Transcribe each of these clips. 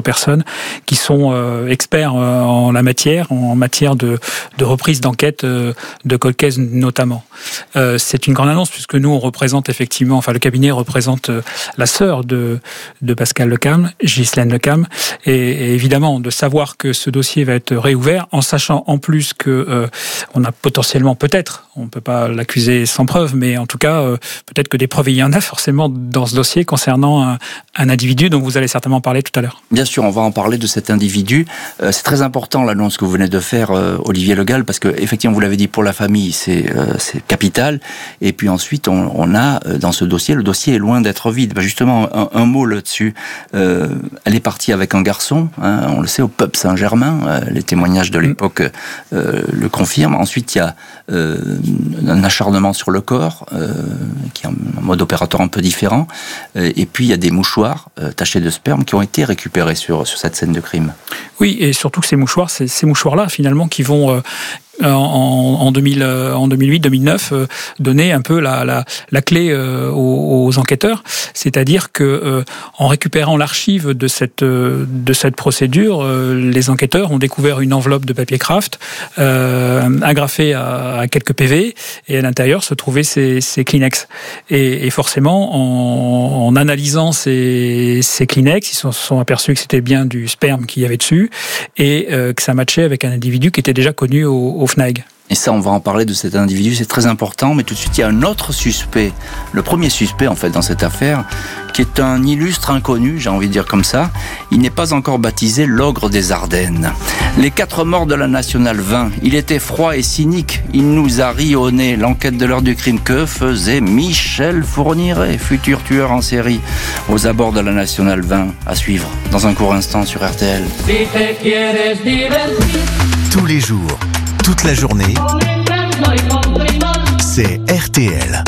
personnes qui sont experts en la matière, en matière de reprise d'enquête de cold case notamment. C'est une grande annonce puisque nous on représente effectivement, enfin le cabinet représente la sœur de Pascal Lecam, Ghislaine Lecam, et évidemment de savoir que ce dossier va être réouvert, en sachant en plus que on a potentiellement, peut-être, on ne peut pas l'accuser sans preuve, mais en tout cas peut-être que des preuves il y en a forcément dans ce dossier concernant un individu dont vous allez certainement parler tout à l'heure. Bien sûr, on va en parler de cet individu. C'est très important l'annonce que vous venez de faire, Olivier Le Gall, parce que effectivement vous l'avez dit, pour la famille c'est capital, et puis ensuite on a dans ce dossier, le dossier est loin d'être vide. Justement, un mot là-dessus. Elle est partie avec un garçon, on le sait, au pub Saint-Germain, les témoignages de l'époque le confirment. Ensuite il y a un acharnement sur le corps, qui est un mode opératoire un peu différent, et puis il y a des mouchoirs tachés de sperme qui ont été récupérés sur cette scène de crime. Oui, et surtout que ces mouchoirs-là, finalement, qui vont en 2008-2009 donner un peu la clé aux enquêteurs, c'est-à-dire que en récupérant l'archive de cette procédure, les enquêteurs ont découvert une enveloppe de papier Kraft agrafée à quelques PV, et à l'intérieur se trouvaient ces Kleenex. Et forcément, en analysant ces Kleenex, ils se sont aperçus que c'était bien du sperme qu'il y avait dessus, et que ça matchait avec un individu qui était déjà connu au FNAEG. Et ça, on va en parler de cet individu, c'est très important, mais tout de suite, il y a un autre suspect, le premier suspect, en fait, dans cette affaire, qui est un illustre inconnu, j'ai envie de dire comme ça. Il n'est pas encore baptisé l'ogre des Ardennes. Les 4 morts de la Nationale 20, il était froid et cynique, il nous a ri au nez. L'enquête de l'heure du crime, que faisait Michel Fourniret, futur tueur en série, aux abords de la Nationale 20, à suivre dans un court instant sur RTL. Tous les jours, toute la journée, c'est RTL.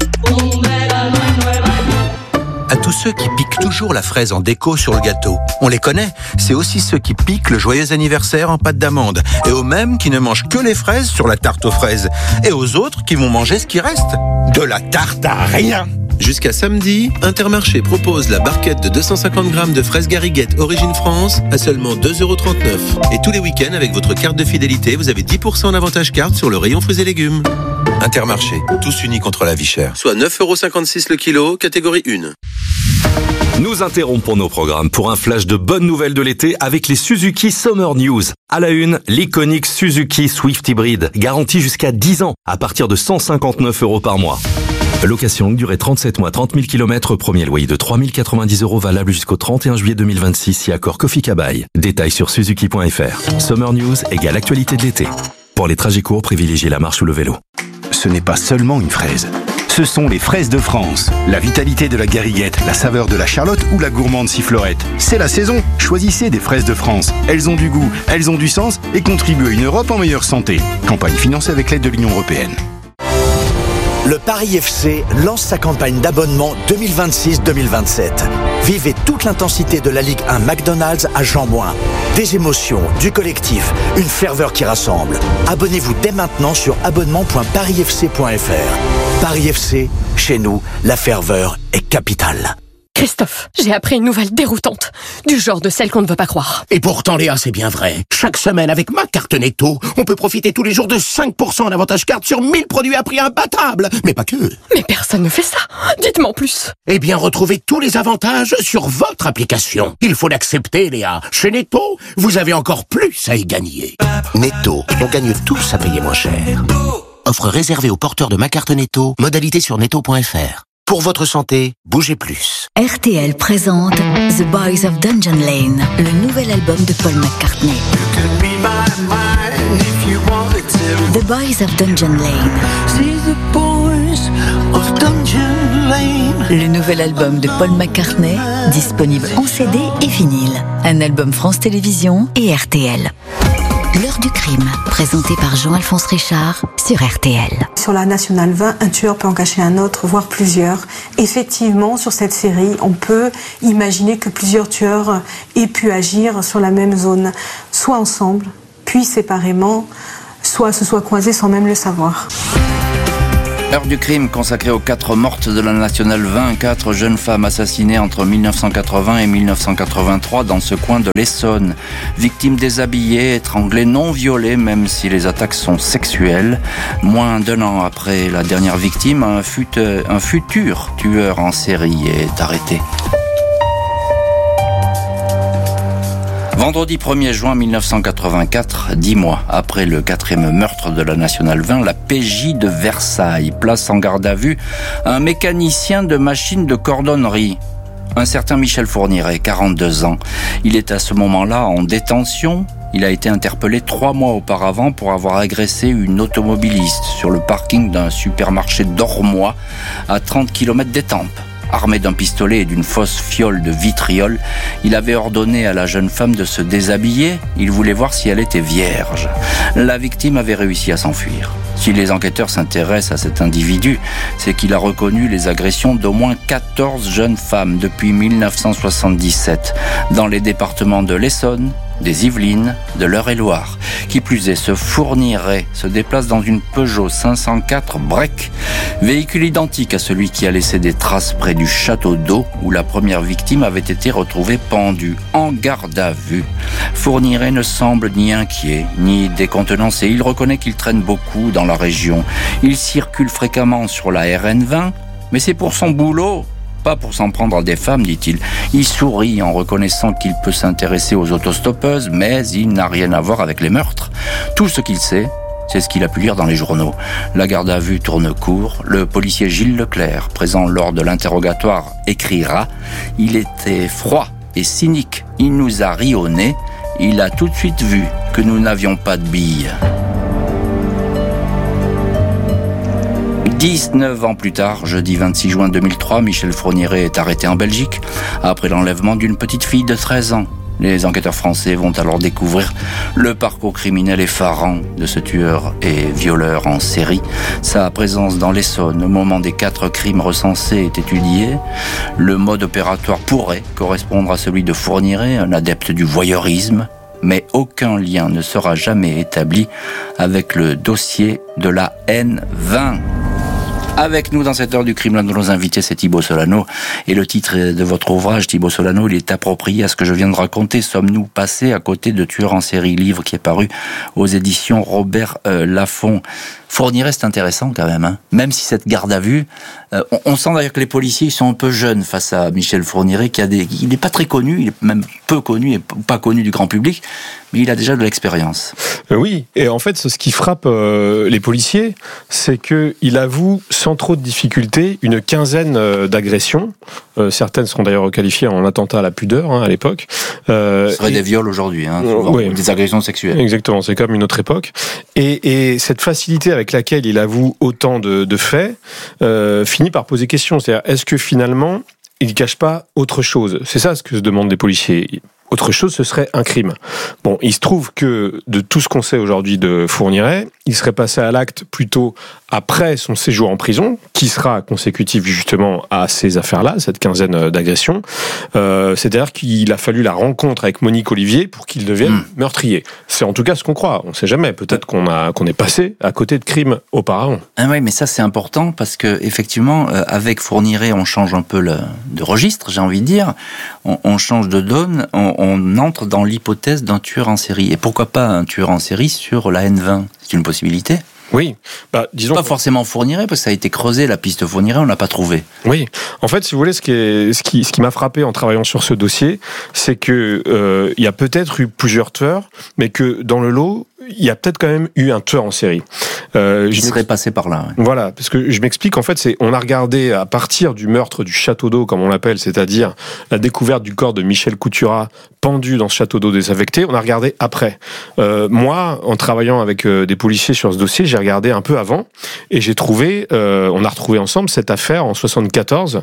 À tous ceux qui piquent toujours la fraise en déco sur le gâteau, on les connaît, c'est aussi ceux qui piquent le joyeux anniversaire en pâte d'amande, et aux mêmes qui ne mangent que les fraises sur la tarte aux fraises, et aux autres qui vont manger ce qui reste, de la tarte à rien. Jusqu'à samedi, Intermarché propose la barquette de 250 grammes de fraises Gariguette Origine France à seulement 2,39 €. Et tous les week-ends, avec votre carte de fidélité, vous avez 10% d'avantage carte sur le rayon fruits et légumes. Intermarché, tous unis contre la vie chère. Soit 9,56 € le kilo, catégorie 1. Nous interrompons nos programmes pour un flash de bonnes nouvelles de l'été avec les Suzuki Summer News. À la une, l'iconique Suzuki Swift Hybrid, garantie jusqu'à 10 ans, à partir de 159 € par mois. Location longue durée 37 mois, 30 000 km, premier loyer de 3 090 € valable jusqu'au 31 juillet 2026 si accord Kofi Kabai. Détails sur suzuki.fr. Summer News égale actualité de l'été. Pour les trajets courts, privilégiez la marche ou le vélo. Ce n'est pas seulement une fraise. Ce sont les fraises de France. La vitalité de la Gariguette, la saveur de la Charlotte ou la gourmande Sifflorette. C'est la saison. Choisissez des fraises de France. Elles ont du goût, elles ont du sens et contribuent à une Europe en meilleure santé. Campagne financée avec l'aide de l'Union européenne. Le Paris FC lance sa campagne d'abonnement 2026-2027. Vivez toute l'intensité de la Ligue 1 McDonald's à Jean-Bouin. Des émotions, du collectif, une ferveur qui rassemble. Abonnez-vous dès maintenant sur abonnement.parisfc.fr. Paris FC, chez nous, la ferveur est capitale. Christophe, j'ai appris une nouvelle déroutante, du genre de celle qu'on ne veut pas croire. Et pourtant, Léa, c'est bien vrai. Chaque semaine, avec ma carte Netto, on peut profiter tous les jours de 5% d'avantage carte sur 1000 produits à prix imbattable. Mais pas que. Mais personne ne fait ça. Dites-moi en plus. Eh bien, retrouvez tous les avantages sur votre application. Il faut l'accepter, Léa. Chez Netto, vous avez encore plus à y gagner. Netto, on gagne tous à payer moins cher. Offre réservée aux porteurs de ma carte Netto. Modalité sur netto.fr. Pour votre santé, bougez plus. RTL présente The Boys of Dungeon Lane, le nouvel album de Paul McCartney. The Boys of Dungeon Lane. Le nouvel album de Paul McCartney, disponible en CD et vinyle. Un album France Télévisions et RTL. L'heure du crime, présenté par Jean-Alphonse Richard sur RTL. Sur la Nationale 20, un tueur peut en cacher un autre, voire plusieurs. Effectivement, sur cette série, on peut imaginer que plusieurs tueurs aient pu agir sur la même zone, soit ensemble, puis séparément, soit se soient croisés sans même le savoir. Heure du crime consacrée aux 4 mortes de la Nationale 20, 4 jeunes femmes assassinées entre 1980 et 1983 dans ce coin de l'Essonne. Victimes déshabillées, étranglées, non violées, même si les attaques sont sexuelles. Moins d'1 an après la dernière victime, un futur tueur en série est arrêté. Vendredi 1er juin 1984, 10 mois après le 4e meurtre de la Nationale 20, la PJ de Versailles place en garde à vue un mécanicien de machine de cordonnerie. Un certain Michel Fourniret, 42 ans. Il est à ce moment-là en détention. Il a été interpellé 3 mois auparavant pour avoir agressé une automobiliste sur le parking d'un supermarché d'Ormois à 30 km d'Étampes. Armé d'un pistolet et d'une fausse fiole de vitriol, il avait ordonné à la jeune femme de se déshabiller. Il voulait voir si elle était vierge. La victime avait réussi à s'enfuir. Si les enquêteurs s'intéressent à cet individu, c'est qu'il a reconnu les agressions d'au moins 14 jeunes femmes depuis 1977 dans les départements de l'Essonne, des Yvelines, de l'Eure-et-Loire. Qui plus est, ce Fourniret se déplace dans une Peugeot 504 Break, véhicule identique à celui qui a laissé des traces près du château d'eau où la première victime avait été retrouvée pendue en garde à vue. Fourniret ne semble ni inquiet, ni décontenancé. Il reconnaît qu'il traîne beaucoup dans la région. Il circule fréquemment sur la RN20, mais c'est pour son boulot, pas pour s'en prendre à des femmes, dit-il. Il sourit en reconnaissant qu'il peut s'intéresser aux autostoppeuses, mais il n'a rien à voir avec les meurtres. Tout ce qu'il sait, c'est ce qu'il a pu lire dans les journaux. La garde à vue tourne court. Le policier Gilles Leclerc, présent lors de l'interrogatoire, écrira « Il était froid et cynique. Il nous a ri au nez. Il a tout de suite vu que nous n'avions pas de billes. » 19 ans plus tard, jeudi 26 juin 2003, Michel Fourniret est arrêté en Belgique après l'enlèvement d'une petite fille de 13 ans. Les enquêteurs français vont alors découvrir le parcours criminel effarant de ce tueur et violeur en série. Sa présence dans l'Essonne au moment des 4 crimes recensés est étudiée. Le mode opératoire pourrait correspondre à celui de Fourniret, un adepte du voyeurisme, mais aucun lien ne sera jamais établi avec le dossier de la N20. Avec nous dans cette heure du crime, l'un de nos invités, c'est Thibaut Solano. Et le titre de votre ouvrage, Thibaut Solano, il est approprié à ce que je viens de raconter. Sommes-nous passés à côté de tueurs en série? Livre qui est paru aux éditions Robert Laffont. Fourniret, c'est intéressant quand même, hein. Même si cette garde à vue, on sent d'ailleurs que les policiers ils sont un peu jeunes face à Michel Fourniret, il n'est pas très connu, il est même peu connu et pas connu du grand public, mais il a déjà de l'expérience. Oui, et en fait, ce qui frappe les policiers, c'est qu'il avoue sans trop de difficulté une quinzaine d'agressions. Certaines seront d'ailleurs qualifiées en attentat à la pudeur à l'époque. Ce serait des viols aujourd'hui, souvent, oui. Des agressions sexuelles. Exactement, c'est comme une autre époque. Et cette facilité avec laquelle il avoue autant de faits finit par poser question. C'est-à-dire, est-ce que finalement, il ne cache pas autre chose? C'est ça ce que se demandent les policiers. Autre chose, ce serait un crime. Bon, il se trouve que de tout ce qu'on sait aujourd'hui de Fourniret, il serait passé à l'acte plutôt après son séjour en prison, qui sera consécutif justement à ces affaires-là, cette quinzaine d'agressions. C'est-à-dire qu'il a fallu la rencontre avec Monique Olivier pour qu'il devienne meurtrier. C'est en tout cas ce qu'on croit. On ne sait jamais. Peut-être qu'on est passé à côté de crimes auparavant. Ah oui, mais ça c'est important parce que effectivement, avec Fourniret, on change un peu de registre, j'ai envie de dire. On change de donne. On entre dans l'hypothèse d'un tueur en série. Et pourquoi pas un tueur en série sur la N20 ? C'est une possibilité. Oui, disons pas forcément Fourniret, parce que ça a été creusé, la piste Fourniret, on l'a pas trouvé. Oui, en fait, si vous voulez, ce qui m'a frappé en travaillant sur ce dossier, c'est que il y a peut-être eu plusieurs tueurs, mais que dans le lot, il y a peut-être quand même eu un tueur en série. Je serais passé par là. Ouais. Voilà, parce que je m'explique, en fait, on a regardé à partir du meurtre du château d'eau, comme on l'appelle, c'est-à-dire la découverte du corps de Michel Couturat pendu dans ce château d'eau désaffecté, on a regardé après. Moi, en travaillant avec des policiers sur ce dossier, j'ai regardé un peu avant, et j'ai trouvé, on a retrouvé ensemble cette affaire en 74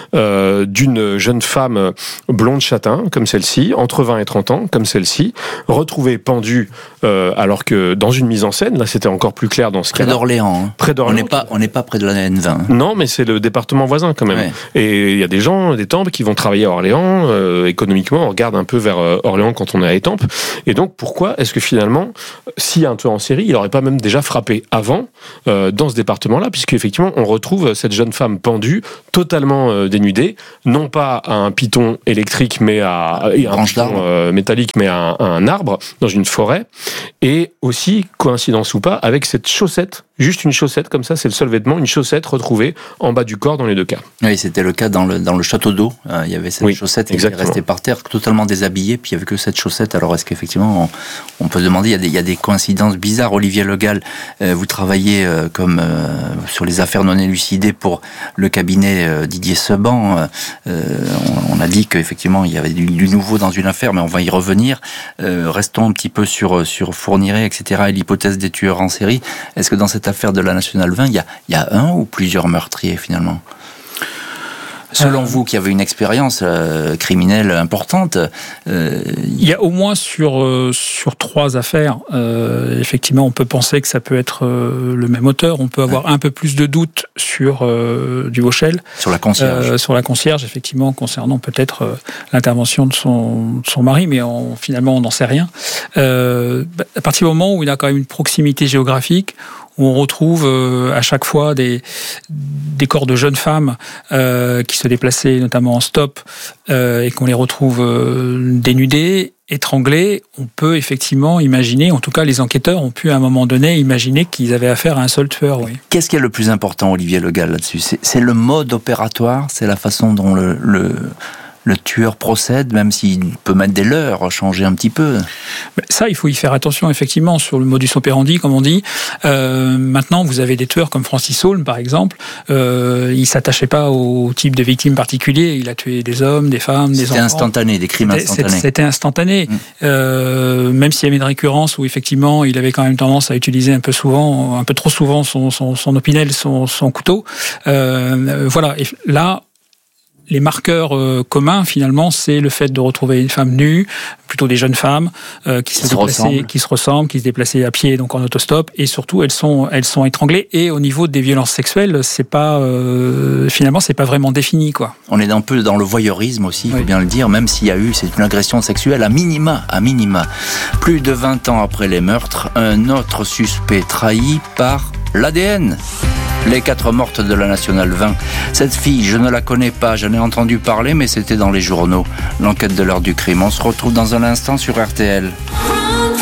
d'une jeune femme blonde châtain, comme celle-ci, entre 20 et 30 ans, comme celle-ci, retrouvée pendue, alors que dans une mise en scène, là c'était encore plus clair dans ce cas-là. Près d'Orléans. Près d'Orléans. On n'est pas près de la N20. Non, mais c'est le département voisin quand même. Ouais. Et il y a des gens, des Tempes, qui vont travailler à Orléans. Économiquement, on regarde un peu vers Orléans quand on est à Étampes. Et donc, pourquoi est-ce que finalement, s'il y a un tueur en série, il n'aurait pas même déjà frappé avant dans ce département-là, puisqu'effectivement, on retrouve cette jeune femme pendue, totalement dénudée, non pas à un piton électrique, mais à un piton métallique, mais à un arbre, dans une forêt, et aussi, coïncidence ou pas, avec cette chaussette, juste une chaussette, comme ça, c'est le seul vêtement, une chaussette retrouvée en bas du corps dans les deux cas. Oui, c'était le cas dans le château d'eau. Il y avait cette chaussette qui était restée par terre, totalement déshabillée, puis il n'y avait que cette chaussette. Alors, est-ce qu'effectivement, on peut se demander, il y a des coïncidences bizarres. Olivier Le Gall, vous travaillez sur les affaires non élucidées pour le cabinet Didier Seban. On a dit qu'effectivement, il y avait du nouveau dans une affaire, mais on va y revenir. Restons un petit peu sur Fourniret, etc., et l'hypothèse des tueurs en série. Est-ce que dans cette affaire de la Nationale 20, il y a un ou plusieurs meurtriers, finalement ? Selon vous, qui avez une expérience criminelle importante, il y a au moins sur 3 affaires. Effectivement, on peut penser que ça peut être le même auteur. On peut avoir un peu plus de doutes sur Duvauchel. Sur la concierge. Sur la concierge, effectivement, concernant peut-être l'intervention de son mari, mais finalement, on n'en sait rien. À partir du moment où il a quand même une proximité géographique, où on retrouve à chaque fois des corps de jeunes femmes qui se déplaçaient notamment en stop et qu'on les retrouve dénudés, étranglés, on peut effectivement imaginer, en tout cas les enquêteurs ont pu à un moment donné imaginer qu'ils avaient affaire à un seul tueur. Oui. Qu'est-ce qui est le plus important, Olivier Le Gall, là-dessus ? C'est le mode opératoire, c'est la façon dont le tueur procède, même s'il peut mettre des leurres, changer un petit peu. Ça, il faut y faire attention, effectivement, sur le modus operandi, comme on dit. Maintenant, vous avez des tueurs comme Francis Saulme, par exemple. Il s'attachait pas au type de victime particulier. Il a tué des hommes, des femmes, des enfants. C'était instantané, des crimes instantanés. C'était instantané. Même s'il y avait une récurrence où, effectivement, il avait quand même tendance à utiliser un peu trop souvent son opinel, son couteau. Voilà. Et là, les marqueurs communs, finalement, c'est le fait de retrouver une femme nue, plutôt des jeunes femmes qui se ressemblent, qui se déplaçaient à pied, donc en autostop, et surtout elles sont étranglées. Et au niveau des violences sexuelles, c'est pas vraiment défini, quoi. On est un peu dans le voyeurisme aussi, il faut bien le dire, même s'il y a eu, c'est une agression sexuelle à minima. Plus de 20 ans après les meurtres, un autre suspect trahi par l'ADN. Les 4 mortes de la Nationale 20. Cette fille, je ne la connais pas, j'en ai entendu parler, mais c'était dans les journaux. L'enquête de l'heure du crime. On se retrouve dans un instant sur RTL.